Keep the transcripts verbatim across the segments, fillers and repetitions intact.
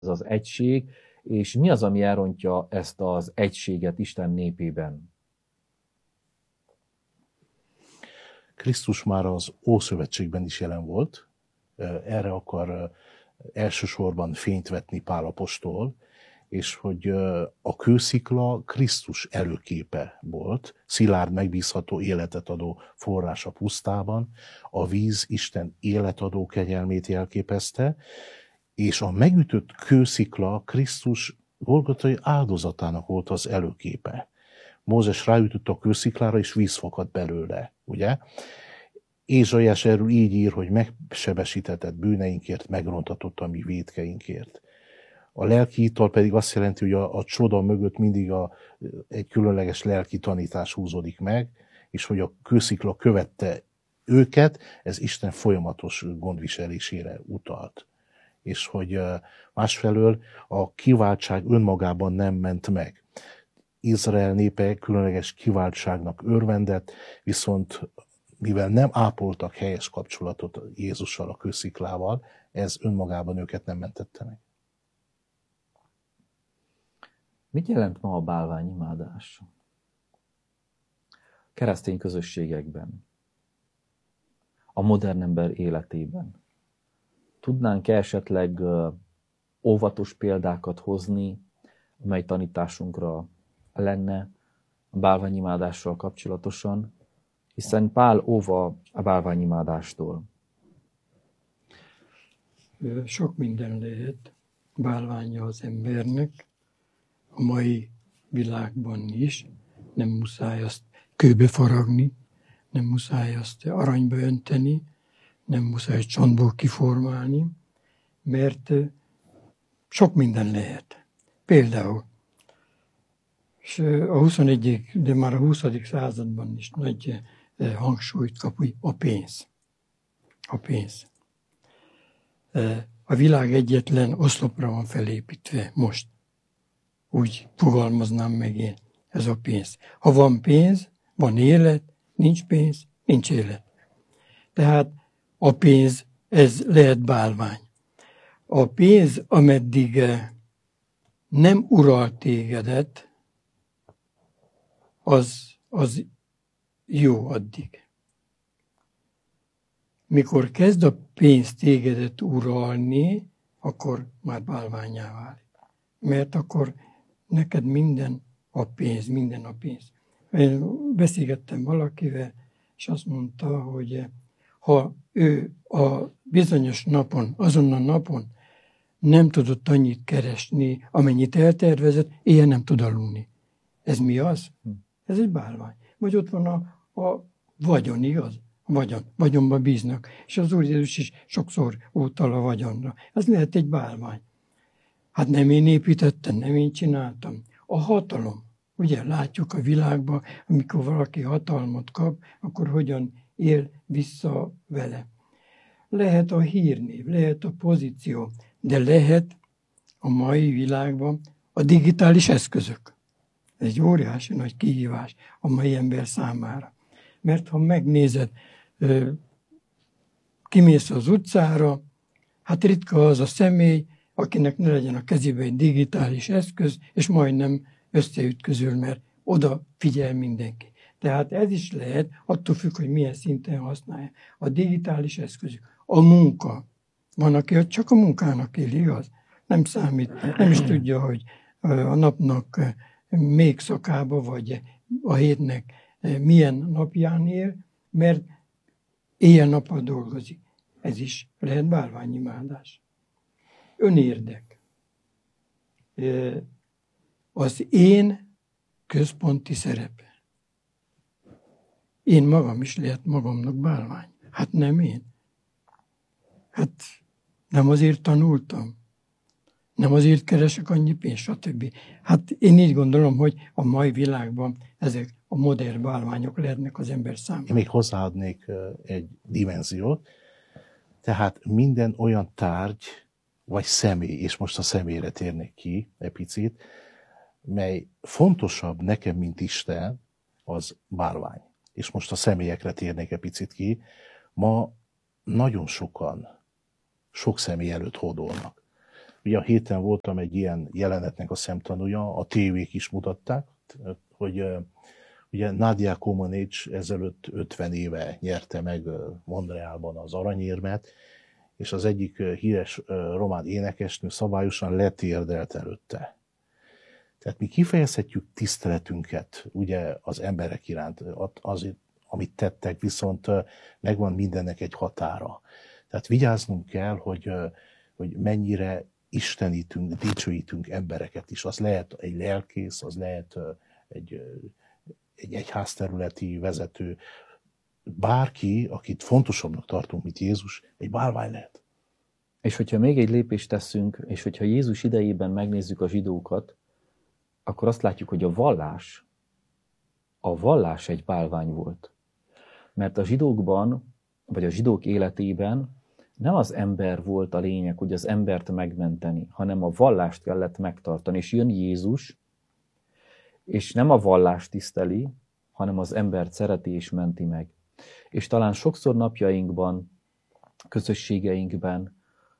ez az egység, és mi az, ami elrontja ezt az egységet Isten népében? Krisztus már az Ószövetségben is jelen volt, erre akar elsősorban fényt vetni Pál apostol, és hogy a kőszikla Krisztus előképe volt, szilárd, megbízható életet adó forrás a pusztában, a víz Isten életadó kegyelmét jelképezte, és a megütött kőszikla Krisztus golgotai áldozatának volt az előképe. Mózes ráütött a kősziklára, és víz fakadt belőle, ugye? Ézsaiás erről így ír, hogy megsebesítetett bűneinkért, megrontatott a mi vétkeinkért. A lelki ital pedig azt jelenti, hogy a, a csoda mögött mindig a, egy különleges lelki tanítás húzódik meg, és hogy a kőszikla követte őket, ez Isten folyamatos gondviselésére utalt. És hogy másfelől a kiváltság önmagában nem ment meg. Izrael népe különleges kiváltságnak örvendett, viszont mivel nem ápoltak helyes kapcsolatot Jézussal, a kősziklával, ez önmagában őket nem mentette meg. Mit jelent ma a bálványimádás? Keresztény közösségekben, a modern ember életében. Tudnánk-e esetleg óvatos példákat hozni, amely tanításunkra lenne a bálványimádással kapcsolatosan, hiszen Pál óva a bálványimádástól. Sok minden lehet bálványa az embernek, a mai világban is. Nem muszáj azt kőbe faragni, nem muszáj azt aranyba önteni, nem muszáj csontból kiformálni, mert sok minden lehet. Például és a huszonegyedik, de már a huszadik században is nagy hangsúlyt kap, hogy a pénz. A pénz. A világ egyetlen oszlopra van felépítve most. Úgy fogalmaznám meg én, ez a pénz. Ha van pénz, van élet, nincs pénz, nincs élet. Tehát a pénz, ez lehet bálvány. A pénz, ameddig nem ural tégedet, az, az jó addig. Mikor kezd a pénz tégedet uralni, akkor már bálvánnyá válik. Mert akkor neked minden a pénz, minden a pénz. Én beszélgettem valakivel, és azt mondta, hogy ha ő a bizonyos napon, azon a napon nem tudott annyit keresni, amennyit eltervezett, ilyen nem tud aludni. Ez mi az? Ez egy bálvány. Vagy ott van a, a vagyon, igaz? A vagyon. Vagyonba bíznak. És az Úr Jézus is sokszor utal a vagyonra. Ez lehet egy bálvány. Hát nem én építettem, nem én csináltam. A hatalom. Ugye látjuk a világban, amikor valaki hatalmat kap, akkor hogyan él vissza vele. Lehet a hírnév, lehet a pozíció, de lehet a mai világban a digitális eszközök. Ez egy óriási nagy kihívás a mai ember számára. Mert ha megnézed, kimész az utcára, hát ritka az a személy, akinek ne legyen a kezében egy digitális eszköz, és majdnem összeütközül, mert oda figyel mindenki. Tehát ez is lehet, attól függ, hogy milyen szinten használja. A digitális eszközök, a munka. Van, aki csak a munkának él, igaz? Nem számít, nem is tudja, hogy a napnak még szakába, vagy a hétnek milyen napján él, mert éjjel-nappal dolgozik. Ez is lehet bálványimádás. Önérdek. Az én központi szerepe. Én magam is lehet magamnak bálvány. Hát nem én. Hát nem azért tanultam. Nem azért keresek annyi pénzt, stb. Hát én így gondolom, hogy a mai világban ezek a modern bálványok lehetnek az ember számára. Én még hozzáadnék egy dimenziót. Tehát minden olyan tárgy, vagy személy, és most a személyre térnék ki egy picit, mely fontosabb nekem, mint Isten, az bálvány. És most a személyekre térnék egy picit ki. Ma nagyon sokan sok személy előtt hódolnak. Ugye a héten voltam egy ilyen jelenetnek a szemtanúja, a tévék is mutatták, hogy ugye Nadia Comaneci ezelőtt ötven éve nyerte meg Montrealban az aranyérmet, és az egyik híres román énekesnő szabályosan letérdelt előtte. Tehát mi kifejezhetjük tiszteletünket ugye az emberek iránt, azért, amit tettek, viszont megvan mindennek egy határa. Tehát vigyáznunk kell, hogy, hogy mennyire istenítünk, dicsőítünk embereket is. Az lehet egy lelkész, az lehet egy, egy egyházterületi vezető, bárki, akit fontosabbnak tartunk, mint Jézus, egy bálvány lehet. És hogyha még egy lépést teszünk, és hogyha Jézus idejében megnézzük a zsidókat, akkor azt látjuk, hogy a vallás, a vallás egy bálvány volt. Mert a zsidókban, vagy a zsidók életében nem az ember volt a lényeg, hogy az embert megmenteni, hanem a vallást kellett megtartani. És jön Jézus, és nem a vallást tiszteli, hanem az embert szereti és menti meg. És talán sokszor napjainkban, közösségeinkben,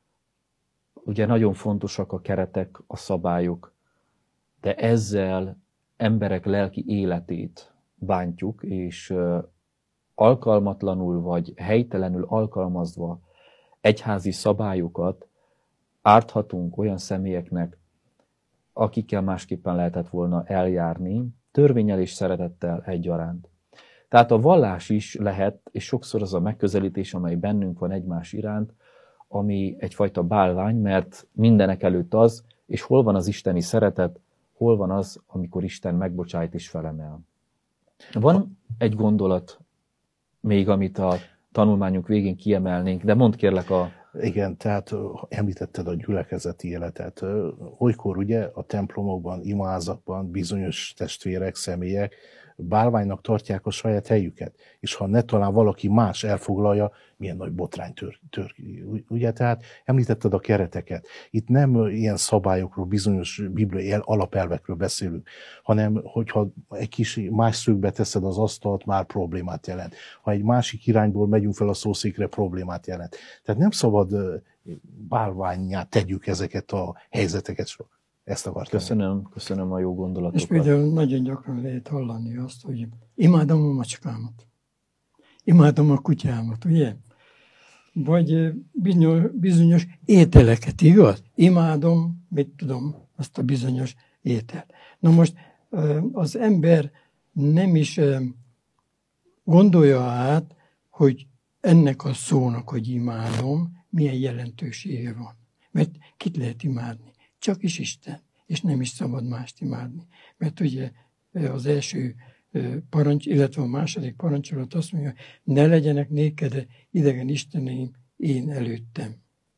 ugye nagyon fontosak a keretek, a szabályok, de ezzel emberek lelki életét bántjuk, és alkalmatlanul vagy helytelenül alkalmazva egyházi szabályokat árthatunk olyan személyeknek, akikkel másképpen lehetett volna eljárni, törvénnyel és szeretettel egyaránt. Tehát a vallás is lehet, és sokszor az a megközelítés, amely bennünk van egymás iránt, ami egyfajta bálvány, mert mindenek előtt az, és hol van az isteni szeretet, hol van az, amikor Isten megbocsájt és felemel. Van egy gondolat még, amit a tanulmányunk végén kiemelnénk, de mondd kérlek a... Igen, tehát említetted a gyülekezeti életet. Olykor ugye a templomokban, imázakban bizonyos testvérek, személyek bálványnak tartják a saját helyüket. És ha ne talán valaki más elfoglalja, milyen nagy botrány tör, tör ugye, tehát említetted a kereteket. Itt nem ilyen szabályokról, bizonyos bibliai alapelvekről beszélünk, hanem hogyha egy kis más szögbe teszed az asztalt, már problémát jelent. Ha egy másik irányból megyünk fel a szószékre, problémát jelent. Tehát nem szabad bálvánnyá tegyük ezeket a helyzeteket. Ezt akartam. Köszönöm, köszönöm a jó gondolatokat. És például nagyon gyakran lehet hallani azt, hogy imádom a macskámat, imádom a kutyámat, ugye? Vagy bizonyos, bizonyos ételeket, igaz? Imádom, mit tudom, azt a bizonyos ételt. Na most az ember nem is gondolja át, hogy ennek a szónak, hogy imádom, milyen jelentősége van. Mert kit lehet imádni? Csak is Isten, és nem is szabad mást imádni. Mert ugye az első parancs, illetve a második parancsolat azt mondja, ne legyenek néked idegen isteneim én előttem.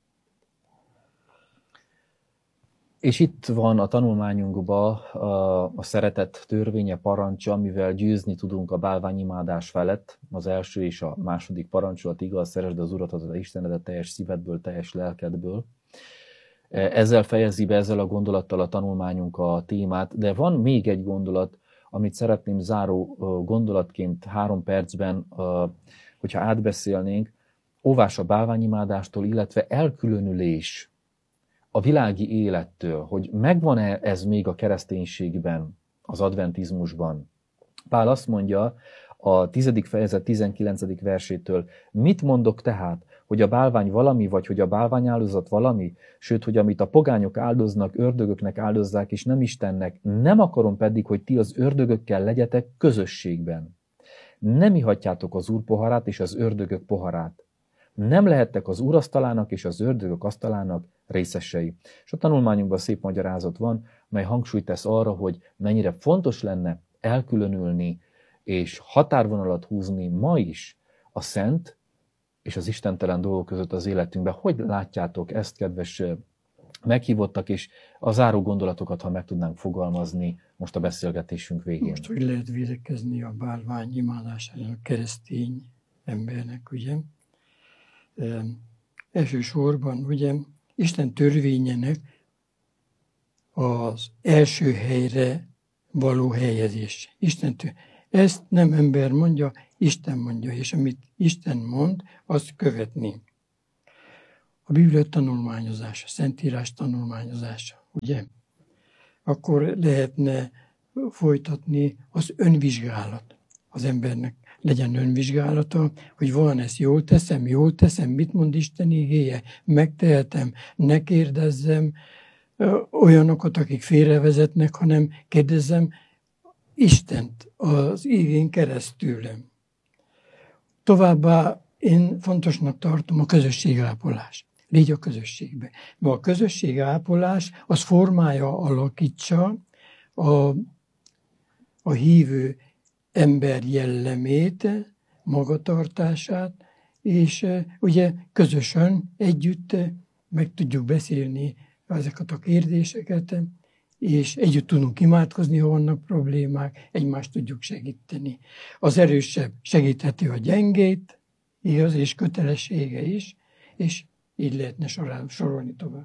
És itt van a tanulmányunkban a, a szeretet törvénye, parancsa, amivel győzni tudunk a bálványimádás felett. Az első és a második parancsolat igaz, szeresd az Urat, az Istenedet teljes szívedből, teljes lelkedből. Ezzel fejezi be, ezzel a gondolattal a tanulmányunk a témát, de van még egy gondolat, amit szeretném záró gondolatként három percben, hogyha átbeszélnénk, óvás a bálványimádástól, illetve elkülönülés a világi élettől, hogy megvan-e ez még a kereszténységben, az adventizmusban. Pál azt mondja a tizedik fejezet tizenkilencedik versétől, mit mondok tehát, hogy a bálvány valami, vagy hogy a bálványáldozat valami, sőt, hogy amit a pogányok áldoznak, ördögöknek áldozzák, és nem Istennek, nem akarom pedig, hogy ti az ördögökkel legyetek közösségben. Nem ihatjátok az Úr poharát és az ördögök poharát. Nem lehettek az Úr asztalának és az ördögök asztalának részesei. És a tanulmányunkban szép magyarázat van, mely hangsúlyt tesz arra, hogy mennyire fontos lenne elkülönülni és határvonalat húzni ma is a szent és az istentelen dolgok között az életünkben. Hogy látjátok ezt, kedves meghívottak, és a záró gondolatokat, ha meg tudnánk fogalmazni most a beszélgetésünk végén? Most hogy lehet védekezni a bálvány imádásának a keresztény embernek, ugye? E, elsősorban, ugye, Isten törvényének az első helyre való helyezés. Isten tör... Ezt nem ember mondja, Isten mondja, és amit Isten mond, azt követni. a Biblia tanulmányozása, Szentírás tanulmányozása, ugye? Akkor lehetne folytatni az önvizsgálat. Az embernek legyen önvizsgálata, hogy van ezt jól teszem, jól teszem, mit mond Isten igéje, megtehetem, ne kérdezzem olyanokat, akik félrevezetnek, hanem kérdezzem Istent az igén keresztül. Továbbá én fontosnak tartom a közösségápolás. Légy a közösségbe. Mert a közösségápolás az formája alakítsa a, a hívő ember jellemét, magatartását, és ugye közösen együtt meg tudjuk beszélni ezeket a kérdéseket, és együtt tudunk imádkozni, ha vannak problémák, egymást tudjuk segíteni. Az erősebb segítheti a gyengét, igaz, és kötelessége is, és így lehetne sorolni tovább.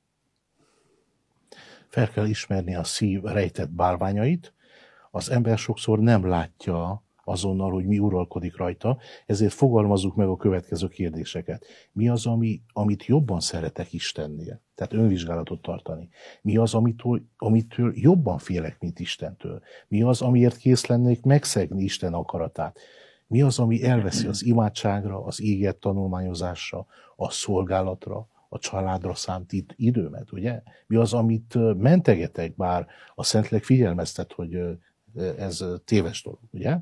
Fel kell ismerni a szív rejtett bálványait. Az ember sokszor nem látja azonnal, hogy mi uralkodik rajta, ezért fogalmazzuk meg a következő kérdéseket. Mi az, ami, amit jobban szeretek Istennél? Tehát önvizsgálatot tartani. Mi az, amitől, amitől jobban félek, mint Istentől? Mi az, amiért kész lennék megszegni Isten akaratát? Mi az, ami elveszi az imádságra, az ígért tanulmányozásra, a szolgálatra, a családra szánt időmet, ugye? Mi az, amit mentegetek, bár a Szentlélek figyelmeztet, hogy ez téves dolog, ugye?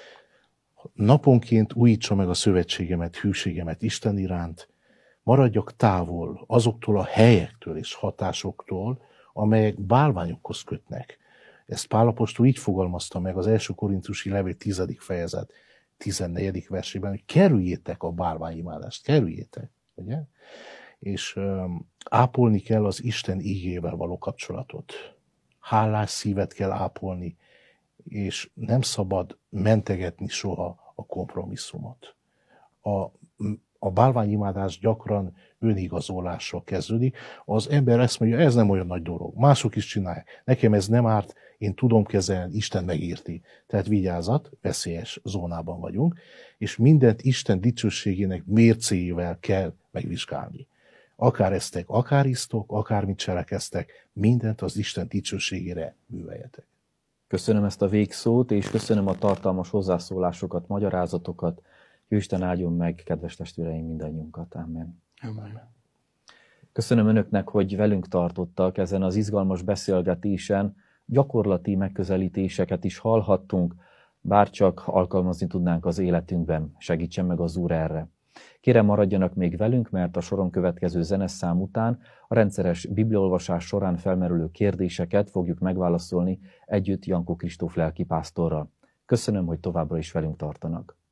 Naponként újítsa meg a szövetségemet, hűségemet Isten iránt, maradjak távol azoktól a helyektől és hatásoktól, amelyek bálványokhoz kötnek. Ezt Pál apostol így fogalmazta meg az első korintusi levél tizedik fejezet tizennegyedik versében, hogy kerüljétek a bálványimádást, kerüljétek, ugye? És um, ápolni kell az Isten igével való kapcsolatot. Hálás szívet kell ápolni, és nem szabad mentegetni soha a kompromisszumot. A, a bálványimádás gyakran önigazolással kezdődik. Az ember ezt mondja, ez nem olyan nagy dolog. Mások is csinálják. Nekem ez nem árt, én tudom kezelni, Isten megérti. Tehát vigyázat, veszélyes zónában vagyunk, és mindent Isten dicsőségének mércéjével kell megvizsgálni. Akár eztek, akár isztok, akármit cselekeztek, mindent az Isten dicsőségére műveljetek. Köszönöm ezt a végszót, és köszönöm a tartalmas hozzászólásokat, magyarázatokat. Isten áldjon meg, kedves testvéreim, mindannyiunkat. Amen. Amen. Köszönöm önöknek, hogy velünk tartottak ezen az izgalmas beszélgetésen. Gyakorlati megközelítéseket is hallhattunk, bárcsak alkalmazni tudnánk az életünkben. Segítsen meg az Úr erre. Kérem, maradjanak még velünk, mert a soron következő zeneszám után a rendszeres bibliaolvasás során felmerülő kérdéseket fogjuk megválaszolni együtt Jankó Kristóf lelkipásztorral. Köszönöm, hogy továbbra is velünk tartanak.